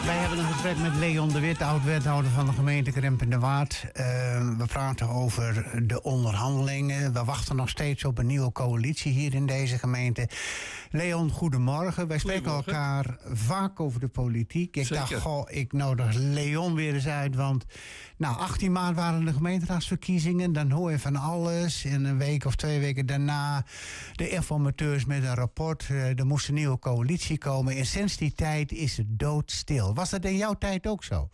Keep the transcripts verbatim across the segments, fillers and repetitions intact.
Wij hebben een gesprek met Leon de Wit, oud-wethouder van de gemeente Krempen-de-Waard. Uh, we praten over de onderhandelingen. We wachten nog steeds op een nieuwe coalitie hier in deze gemeente. Leon, goedemorgen. Wij spreken elkaar vaak over de politiek. Ik Zeker. dacht, goh, ik nodig Leon weer eens uit, want nou, achttien maart waren de gemeenteraadsverkiezingen. Dan hoor je van alles. In een week of twee weken daarna de informateurs met een rapport. Uh, er moest een nieuwe coalitie komen. En sinds die tijd is het doodstil. Was dat in jouw tijd ook zo?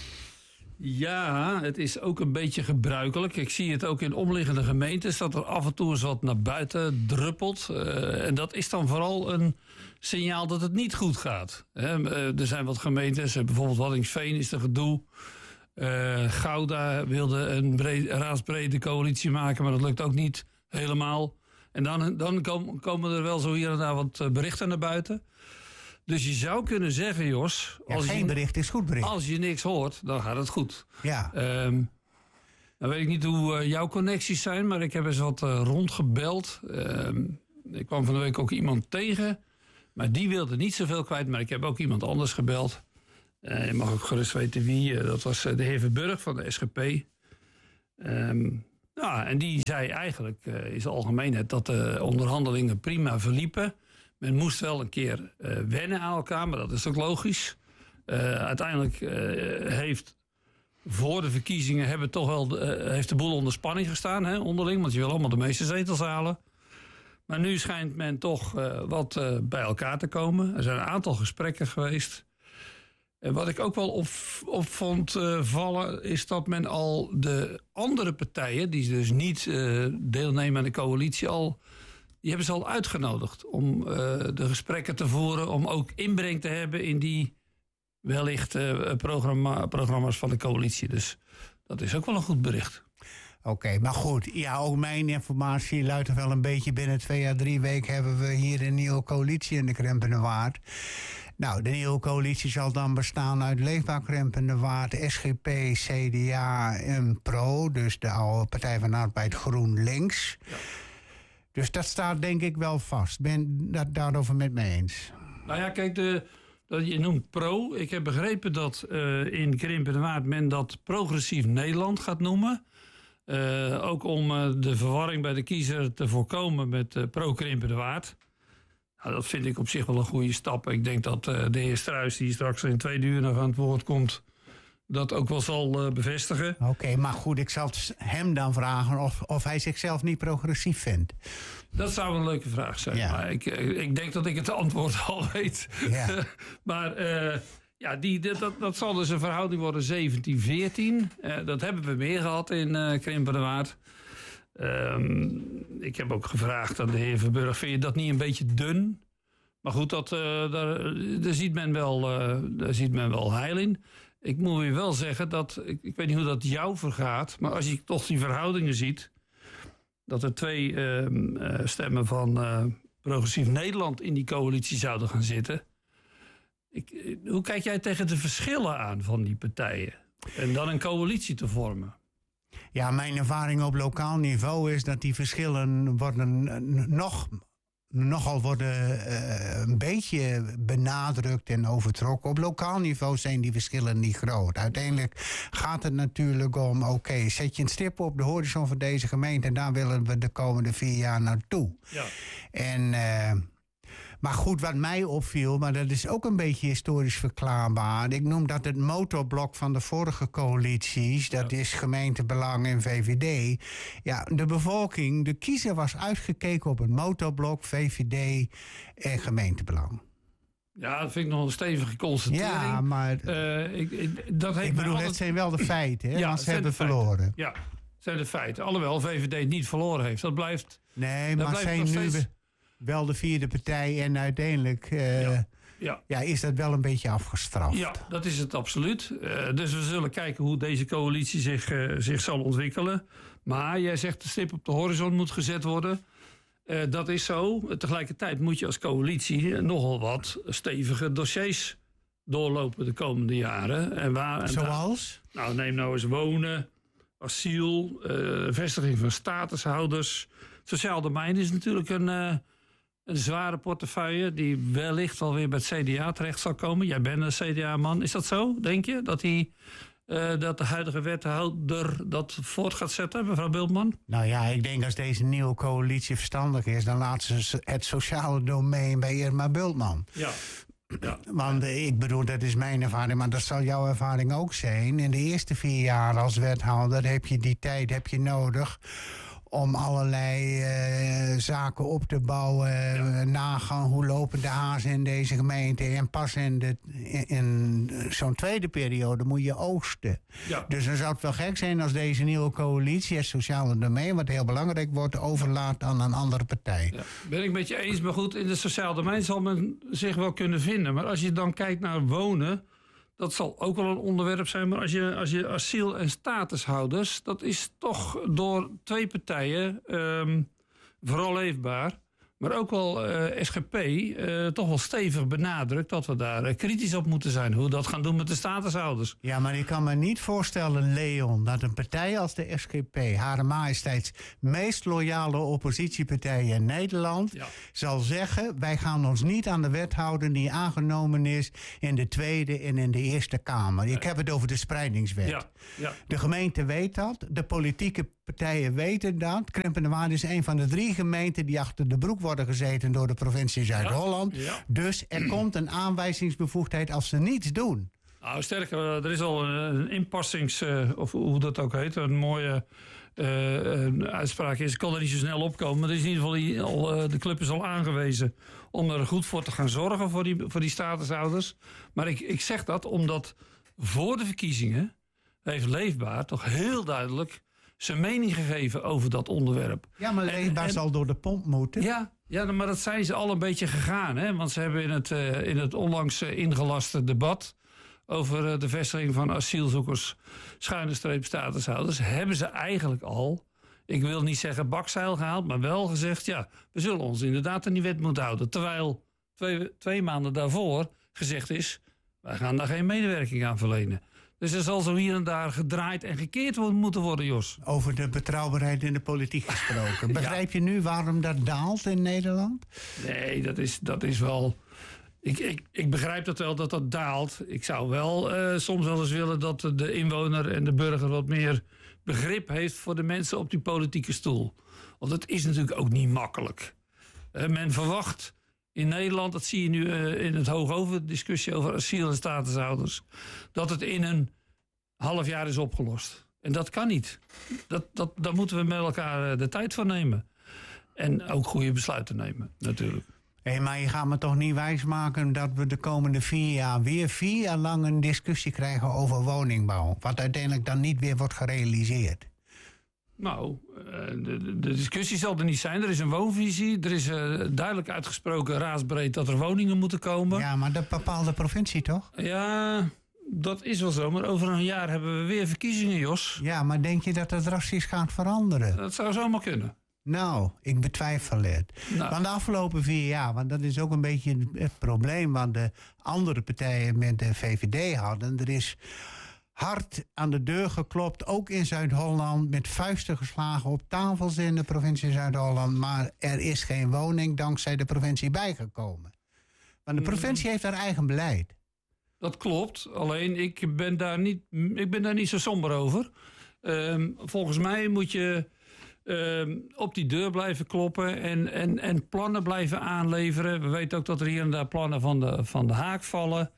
Ja, het is ook een beetje gebruikelijk. Ik zie het ook in omliggende gemeentes dat er af en toe eens wat naar buiten druppelt. Uh, en dat is dan vooral een signaal dat het niet goed gaat. He, uh, er zijn wat gemeentes, uh, bijvoorbeeld Waddinxveen is er gedoe. Uh, Gouda wilde een breed, raadsbrede coalitie maken, maar dat lukt ook niet helemaal. En dan, dan kom, komen er wel zo hier en daar wat berichten naar buiten. Dus je zou kunnen zeggen, Jos, Ja, als, geen je, bericht is goed bericht. als je niks hoort, dan gaat het goed. Ja. Um, dan weet ik niet hoe uh, jouw connecties zijn, maar ik heb eens wat uh, rondgebeld. Um, ik kwam van de week ook iemand tegen, maar die wilde niet zoveel kwijt. Maar ik heb ook iemand anders gebeld. Uh, je mag ook gerust weten wie. Uh, dat was uh, de heer Verburg van de S G P. Um, ja, en die zei eigenlijk uh, in zijn algemeenheid dat de onderhandelingen prima verliepen. Men moest wel een keer uh, wennen aan elkaar, maar dat is ook logisch. Uh, uiteindelijk uh, heeft voor de verkiezingen hebben toch wel de, uh, heeft de boel onder spanning gestaan, hè, onderling. Want je wil allemaal de meeste zetels halen. Maar nu schijnt men toch uh, wat uh, bij elkaar te komen. Er zijn een aantal gesprekken geweest. En wat ik ook wel op, op vond uh, vallen, is dat men al de andere partijen, die dus niet uh, deelnemen aan de coalitie, al, die hebben ze al uitgenodigd om uh, de gesprekken te voeren, om ook inbreng te hebben in die wellicht uh, programma, programma's van de coalitie. Dus dat is ook wel een goed bericht. Oké, okay, maar goed, ja, ook mijn informatie luidt er wel een beetje. Binnen twee à drie weken hebben we hier een nieuwe coalitie in de Krempen-de-Waard. Nou, de nieuwe coalitie zal dan bestaan uit Leefbaar Krempen-de-Waard, S G P, C D A en PRO. Dus de oude Partij van de Arbeid GroenLinks. Ja. Dus dat staat denk ik wel vast. Ben je dat daarover met me eens? Nou ja, kijk, de, dat je noemt PRO. Ik heb begrepen dat uh, in Krempen-de-Waard men dat Progressief Nederland gaat noemen. Uh, ook om uh, de verwarring bij de kiezer te voorkomen met uh, Pro-Krempen-de-Waard. Nou, dat vind ik op zich wel een goede stap. Ik denk dat uh, de heer Struijs, die straks in twee uur nog aan het woord komt, dat ook wel zal uh, bevestigen. Oké, okay, maar goed, ik zal hem dan vragen of, of hij zichzelf niet progressief vindt. Dat zou een leuke vraag zijn. Ja. Maar ik, ik denk dat ik het antwoord al weet. Ja. maar uh, ja, die, dat, dat zal dus een verhouding worden zeventien veertien. Uh, dat hebben we meer gehad in uh, Krempen-de-Waard. Um, ik heb ook gevraagd aan de heer Verburg, vind je dat niet een beetje dun? Maar goed, dat, uh, daar, daar, ziet men wel, uh, daar ziet men wel heil in. Ik moet je wel zeggen dat, ik, ik weet niet hoe dat jou vergaat, maar als je toch die verhoudingen ziet, dat er twee uh, uh, stemmen van uh, Progressief Nederland in die coalitie zouden gaan zitten. Ik, hoe kijk jij tegen de verschillen aan van die partijen? En dan een coalitie te vormen? Ja, mijn ervaring op lokaal niveau is dat die verschillen worden nog, nogal worden uh, een beetje benadrukt en overtrokken. Op lokaal niveau zijn die verschillen niet groot. Uiteindelijk gaat het natuurlijk om, oké, okay, zet je een stip op de horizon van deze gemeente en daar willen we de komende vier jaar naartoe. Ja. En uh, Maar goed, wat mij opviel, maar dat is ook een beetje historisch verklaarbaar. Ik noem dat het motorblok van de vorige coalities. Dat ja. is gemeentebelang en V V D. Ja, de bevolking, de kiezer was uitgekeken op het motorblok, V V D en gemeentebelang. Ja, dat vind ik nog een stevige constatering. Ja, maar uh, ik, ik, dat heeft ik bedoel, altijd... het zijn wel de feiten, hè? Ja, want ze hebben verloren. Ja, het zijn de feiten. Alhoewel V V D niet verloren heeft. Dat blijft... Nee, dat maar blijft zijn nu... steeds... wel de vierde partij en uiteindelijk uh, ja. Ja. Ja, is dat wel een beetje afgestraft. Ja, dat is het absoluut. Uh, dus we zullen kijken hoe deze coalitie zich, uh, zich zal ontwikkelen. Maar jij zegt de stip op de horizon moet gezet worden. Uh, dat is zo. Tegelijkertijd moet je als coalitie nogal wat stevige dossiers doorlopen de komende jaren. En waar, en Zoals? Daar, nou, neem nou eens wonen, asiel, uh, vestiging van statushouders. Sociaal domein is natuurlijk een... Uh, een zware portefeuille die wellicht wel weer bij het C D A terecht zal komen. Jij bent een C D A-man. Is dat zo, denk je? Dat, hij, uh, dat de huidige wethouder dat voort gaat zetten, mevrouw Bultman? Nou ja, ik denk als deze nieuwe coalitie verstandig is, dan laat ze het sociale domein bij Irma Bultman. Ja. Ja. Want ik bedoel, dat is mijn ervaring, maar dat zal jouw ervaring ook zijn. In de eerste vier jaar als wethouder heb je die tijd heb je nodig om allerlei uh, zaken op te bouwen, ja. nagaan hoe lopen de hazen in deze gemeente. En pas in, de, in, in zo'n tweede periode moet je oogsten. Ja. Dus dan zou het wel gek zijn als deze nieuwe coalitie, het sociale domein, wat heel belangrijk wordt, overlaat aan een andere partij. Ja. Ben ik met je eens, maar goed, in het sociale domein zal men zich wel kunnen vinden. Maar als je dan kijkt naar wonen, dat zal ook wel een onderwerp zijn. Maar als je, als je asiel- en statushouders, dat is toch door twee partijen, um, vooral leefbaar, maar ook wel uh, S G P, uh, toch wel stevig benadrukt dat we daar uh, kritisch op moeten zijn. Hoe we dat gaan doen met de statushouders. Ja, maar ik kan me niet voorstellen, Leon, dat een partij als de S G P, Hare Majesteits meest loyale oppositiepartij in Nederland, ja. zal zeggen, wij gaan ons niet aan de wet houden die aangenomen is in de Tweede en in de Eerste Kamer. Ik heb het over de spreidingswet. Ja. Ja. De gemeente weet dat, de politieke partijen weten dat. Krimpenerwaard is een van de drie gemeenten die achter de broek worden gezeten door de provincie Zuid-Holland. Ja, ja. Dus er komt een aanwijzingsbevoegdheid als ze niets doen. Nou, sterker, er is al een inpassings, uh, of hoe dat ook heet, een mooie uh, een uitspraak is. Ik kan er niet zo snel opkomen, maar er is in ieder geval al, uh, de club is al aangewezen om er goed voor te gaan zorgen voor die, voor die statushouders. Maar ik, ik zeg dat omdat voor de verkiezingen heeft Leefbaar toch heel duidelijk zijn mening gegeven over dat onderwerp. Ja, maar Leefbaar en, en, zal door de pomp moeten. Ja, ja, maar dat zijn ze al een beetje gegaan. Hè? Want ze hebben in het, uh, in het onlangs uh, ingelaste debat over uh, de vestiging van asielzoekers, schuine streep statushouders, hebben ze eigenlijk al, ik wil niet zeggen bakzeil gehaald, maar wel gezegd, ja, we zullen ons inderdaad aan die wet moeten houden. Terwijl twee, twee maanden daarvoor gezegd is, wij gaan daar geen medewerking aan verlenen. Dus er zal zo hier en daar gedraaid en gekeerd moeten worden, Jos. Over de betrouwbaarheid in de politiek gesproken. Begrijp je nu waarom dat daalt in Nederland? Nee, dat is, dat is wel... Ik, ik, ik begrijp dat wel, dat dat daalt. Ik zou wel uh, soms wel eens willen dat de inwoner en de burger wat meer begrip heeft voor de mensen op die politieke stoel. Want het is natuurlijk ook niet makkelijk. Uh, men verwacht in Nederland, dat zie je nu uh, in het hoogover discussie over asiel- en statushouders, dat het in een half jaar is opgelost. En dat kan niet. Dat, dat, daar moeten we met elkaar de tijd voor nemen. En ook goede besluiten nemen, natuurlijk. Hé, hey, maar je gaat me toch niet wijsmaken dat we de komende vier jaar weer vier jaar lang een discussie krijgen over woningbouw. Wat uiteindelijk dan niet weer wordt gerealiseerd. Nou, de, de discussie zal er niet zijn. Er is een woonvisie. Er is uh, duidelijk uitgesproken raadsbreed dat er woningen moeten komen. Ja, maar dat bepaalt de provincie toch? Ja, dat is wel zo. Maar over een jaar hebben we weer verkiezingen, Jos. Ja, maar denk je dat dat drastisch gaat veranderen? Dat zou zomaar kunnen. Nou, ik betwijfel het. Nou. Want de afgelopen vier jaar, want dat is ook een beetje het probleem wat de andere partijen met de V V D hadden. Er is hard aan de deur geklopt, ook in Zuid-Holland, met vuisten geslagen op tafels in de provincie Zuid-Holland. Maar er is geen woning dankzij de provincie bijgekomen. Want de provincie heeft haar eigen beleid. Dat klopt, alleen ik ben daar niet, ik ben daar niet zo somber over. Um, volgens mij moet je um, op die deur blijven kloppen en, en, en plannen blijven aanleveren. We weten ook dat er hier en daar plannen van de, van de haak vallen.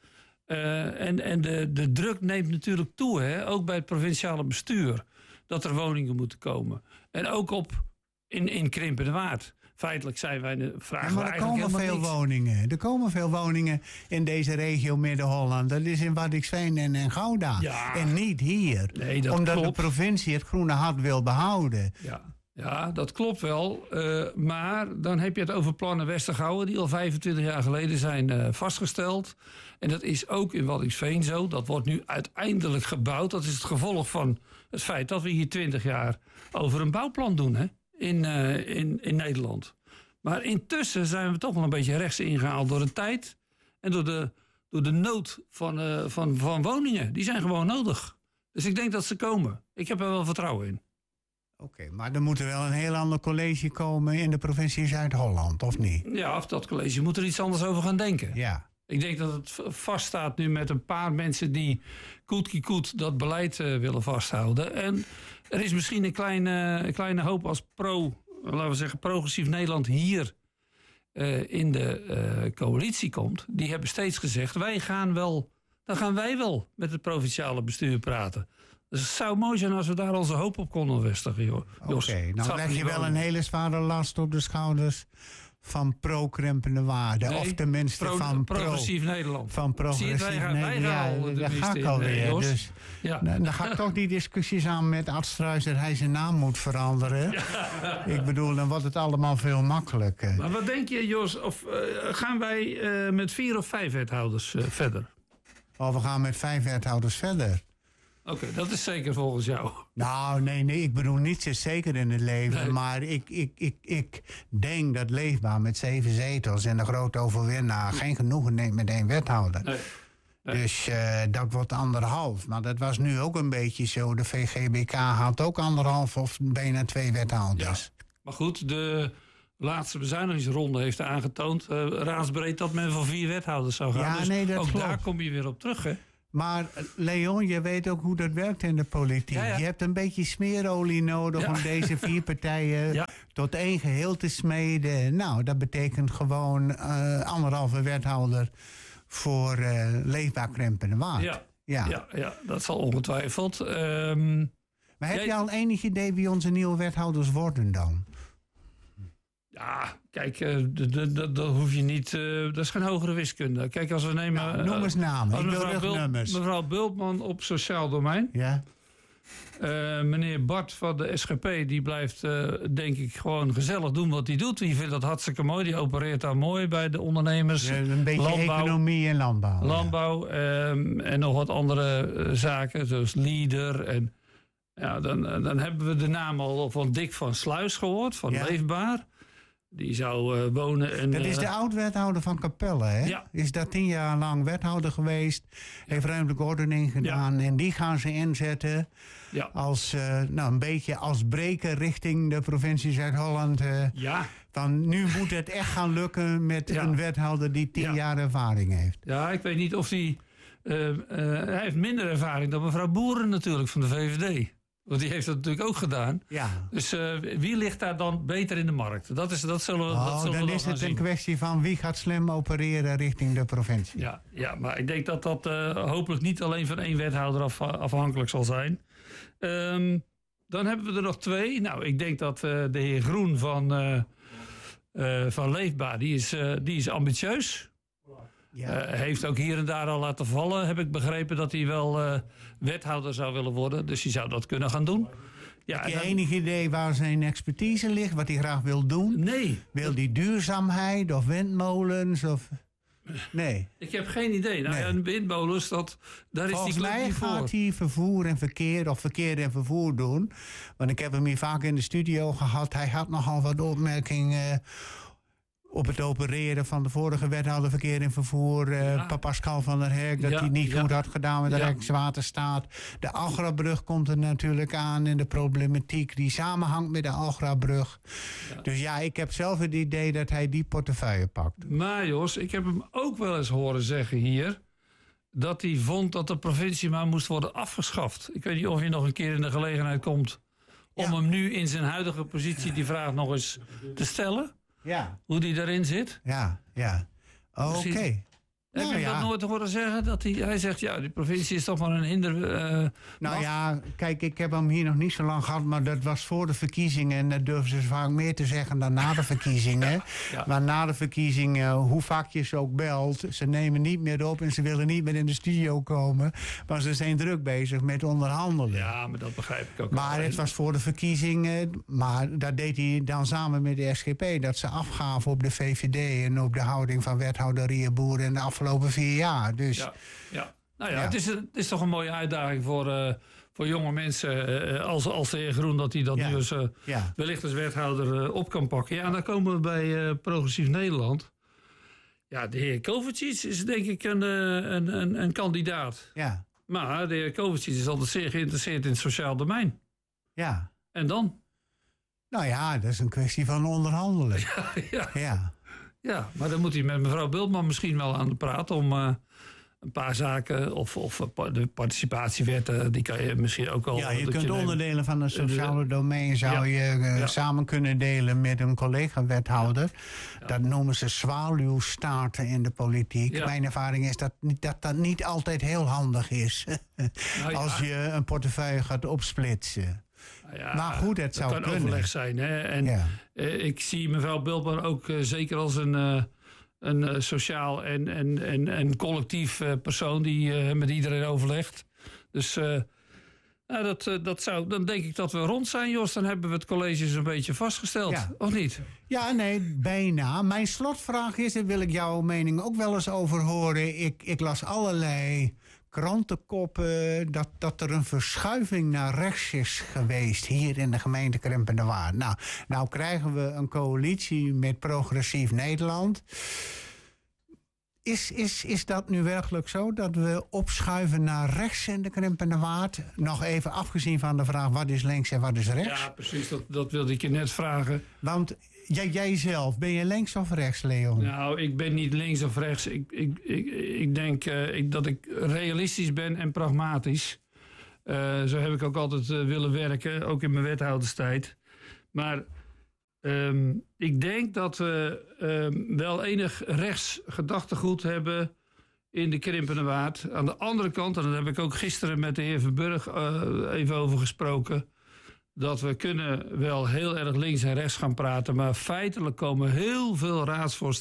Uh, en en de, de druk neemt natuurlijk toe, hè? Ook bij het provinciale bestuur, dat er woningen moeten komen. En ook op in, in Krimpenerwaard. Feitelijk zijn wij de vraag. Ja, maar er komen veel niks. woningen. Er komen veel woningen in deze regio Midden-Holland. Dat is in Waddinxveen en in Gouda. Ja. En niet hier. Nee, dat omdat klopt. De provincie het groene hart wil behouden. Ja. Ja, dat klopt wel. Uh, maar dan heb je het over plannen Westergouwen, die al vijfentwintig jaar geleden zijn uh, vastgesteld. En dat is ook in Waddinxveen zo. Dat wordt nu uiteindelijk gebouwd. Dat is het gevolg van het feit dat we hier twintig jaar over een bouwplan doen, hè? In, uh, in, in Nederland. Maar intussen zijn we toch wel een beetje rechts ingehaald door de tijd en door de, door de nood van, uh, van, van woningen. Die zijn gewoon nodig. Dus ik denk dat ze komen. Ik heb er wel vertrouwen in. Oké, okay, maar er moet er wel een heel ander college komen in de provincie Zuid-Holland, of niet? Ja, of dat college moet er iets anders over gaan denken. Ja. Ik denk dat het vaststaat nu met een paar mensen die koet dat beleid uh, willen vasthouden. En er is misschien een kleine, een kleine hoop als pro, laten we zeggen, progressief Nederland hier uh, in de uh, coalitie komt. Die hebben steeds gezegd, wij gaan wel, dan gaan wij wel met het provinciale bestuur praten. Dus het zou mooi zijn als we daar onze hoop op konden vestigen, joh. Oké, okay, nou leg je wel een hele zware last op de schouders van pro-krempende waarden. Nee, of tenminste pro, van pro, progressief Nederland. Van progressief Nederland. Wij gaan, ja, wij daar ga ik alweer. in, dus ja. Dan ga ik toch die discussies aan met Ad Struijs dat hij zijn naam moet veranderen. Ja. Ik bedoel, dan wordt het allemaal veel makkelijker. Maar wat denk je, Jos? Of uh, gaan wij uh, met vier of vijf wethouders uh, verder? Oh, we gaan met vijf wethouders verder. Oké, okay, dat is zeker volgens jou. Nou, nee, nee, ik bedoel niets is zeker in het leven. Nee. Maar ik, ik, ik, ik denk dat Leefbaar met zeven zetels en de grote overwinnaar geen genoegen neemt met één wethouder. Nee. Nee. Dus uh, dat wordt anderhalf. Maar dat was nu ook een beetje zo. De V G B K had ook anderhalf of bijna twee wethouders. Ja. Maar goed, de laatste bezuinigingsronde heeft aangetoond, Uh, raadsbreed dat men voor vier wethouders zou gaan. Ja, dus nee, dat ook klopt. Daar kom je weer op terug, hè? Maar Leon, je weet ook hoe dat werkt in de politiek. Ja, ja. Je hebt een beetje smeerolie nodig ja. om deze vier partijen ja. tot één geheel te smeden. Nou, dat betekent gewoon uh, anderhalve wethouder voor uh, Leefbaar Krempende Waard. Ja. Ja. Ja, ja, dat zal ongetwijfeld. Um, maar heb jij... je al enig idee wie onze nieuwe wethouders worden dan? Ja, kijk, uh, dat hoef je niet. Uh, dat is geen hogere wiskunde. Kijk, als we nemen. Nou, noem eens namen. Ik wil rugnummers. Mevrouw Bultman op sociaal domein. Ja. Uh, meneer Bart van de S G P, die blijft, uh, denk ik, gewoon gezellig doen wat hij doet. Die vindt dat hartstikke mooi. Die opereert daar mooi bij de ondernemers. Ja, een beetje landbouw, economie en landbouw. Landbouw ja. um, en nog wat andere uh, zaken, zoals Leader. En ja, dan, uh, dan hebben we de naam al van Dick van Sluis gehoord, van ja. Leefbaar. Die zou uh, wonen in... Dat is de oud-wethouder van Capelle, hè? Ja. Is daar tien jaar lang wethouder geweest. Ja. Heeft ruimtelijke ordening gedaan. Ja. En die gaan ze inzetten ja. als uh, nou, een beetje als breker richting de provincie Zuid-Holland. Uh, ja. Dan nu moet het echt gaan lukken met ja. een wethouder die tien ja. jaar ervaring heeft. Ja, ik weet niet of die... Uh, uh, hij heeft minder ervaring dan mevrouw Boeren natuurlijk van de V V D. Want die heeft dat natuurlijk ook gedaan. Ja. Dus uh, wie ligt daar dan beter in de markt? Dat, is, dat zullen, oh, dat zullen dan we is het zien. een kwestie van wie gaat slim opereren richting de provincie. Ja, ja, maar ik denk dat dat uh, hopelijk niet alleen van één wethouder af, afhankelijk zal zijn. Um, dan hebben we er nog twee. Nou, ik denk dat uh, de heer Groen van, uh, uh, van Leefbaar, die is, uh, die is ambitieus. Ja. Uh, heeft ook hier en daar al laten vallen. Heb ik begrepen dat hij wel uh, wethouder zou willen worden. Dus hij zou dat kunnen gaan doen. Ja, heb je dan... enig idee waar zijn expertise ligt? Wat hij graag wil doen? Nee. Wil hij duurzaamheid of windmolens? Of... Nee. Ik heb geen idee. Nou, nee. Ja, windmolens, dat, daar is Volgens die club mij niet voor. gaat hij vervoer en verkeer of verkeer en vervoer doen. Want ik heb hem hier vaak in de studio gehad. Hij had nogal wat opmerkingen op het opereren van de vorige wethouder verkeer en vervoer, uh, ja. Pascal van der Herk, dat ja, hij niet ja. goed had gedaan met de ja. Rijkswaterstaat. De Algrabrug komt er natuurlijk aan en de problematiek die samenhangt met de Algrabrug. Ja. Dus ja, ik heb zelf het idee dat hij die portefeuille pakt. Maar Jos, ik heb hem ook wel eens horen zeggen hier dat hij vond dat de provincie maar moest worden afgeschaft. Ik weet niet of je nog een keer in de gelegenheid komt om ja. hem nu in zijn huidige positie die vraag nog eens te stellen. Ja. Hoe die daarin zit? Ja, ja. Oké. Okay. Heb nou, je ja. dat nooit horen zeggen? Dat hij, hij zegt, ja, die provincie is toch maar een hinder... Uh, nou wacht. ja, kijk, ik heb hem hier nog niet zo lang gehad, maar dat was voor de verkiezingen. En dat durven ze vaak meer te zeggen dan na de verkiezingen. Ja, ja. Maar na de verkiezingen, hoe vaak je ze ook belt, ze nemen niet meer op en ze willen niet meer in de studio komen. Maar ze zijn druk bezig met onderhandelen. Ja, maar dat begrijp ik ook. Maar het was voor de verkiezingen, maar dat deed hij dan samen met de S G P, dat ze afgaven op de V V D en op de houding van wethouder Rierboer en de afgelopen vier jaar. Dus, ja, ja. Nou ja, ja. Het, is, het is toch een mooie uitdaging voor, uh, voor jonge mensen uh, als, als de heer Groen, dat hij dat ja. nu eens, uh, ja. wellicht als wethouder uh, op kan pakken. Ja, en dan komen we bij uh, Progressief Nederland. Ja, de heer Kovacic is denk ik een, een, een, een kandidaat. Ja. Maar de heer Kovacic is altijd zeer geïnteresseerd in het sociaal domein. Ja. En dan? Nou ja, dat is een kwestie van onderhandelen. Ja, ja. Ja. Ja, maar dan moet hij met mevrouw Bultman misschien wel aan de praat om uh, een paar zaken. Of, of de participatiewet, uh, die kan je misschien ook al... Ja, je kunt je onderdelen neemt. van het sociale domein zou Ja. je uh, Ja. samen kunnen delen met een collega-wethouder. Ja. Dat noemen ze zwaluwstaarten in de politiek. Ja. Mijn ervaring is dat niet, dat, dat niet altijd heel handig is. Nou ja. Als je een portefeuille gaat opsplitsen. Nou ja, Maar goed, het zou kan kunnen. overleg zijn. Hè? En Ja. uh, ik zie mevrouw Bultman ook uh, zeker als een, uh, een uh, sociaal en, en, en, en collectief uh, persoon die uh, met iedereen overlegt. Dus uh, nou, dat, uh, dat zou, dan denk ik dat we rond zijn, Jos. Dan hebben we het college zo'n beetje vastgesteld. Ja. Of niet? Ja, nee, bijna. Mijn slotvraag is, daar wil ik jouw mening ook wel eens over horen. Ik, ik las allerlei krantenkoppen dat, dat er een verschuiving naar rechts is geweest hier in de gemeente Krempen Waard. Nou, nou krijgen we een coalitie met Progressief Nederland. Is, is, is dat nu werkelijk zo, dat we opschuiven naar rechts in de Krempen Waard? Nog even afgezien van de vraag wat is links en wat is rechts? Ja, precies. Dat, dat wilde ik je net vragen. Want jij, jij zelf, ben je links of rechts, Leon? Nou, ik ben niet links of rechts. Ik, ik, ik, ik denk uh, ik, dat ik realistisch ben en pragmatisch. Uh, zo heb ik ook altijd uh, willen werken, ook in mijn wethouderstijd. Maar um, ik denk dat we um, wel enig rechts gedachtegoed hebben in de Krimpende Waard. Aan de andere kant, en daar heb ik ook gisteren met de heer Verburg uh, even over gesproken, dat we kunnen wel heel erg links en rechts gaan praten, maar feitelijk komen heel veel raadsvoorstellen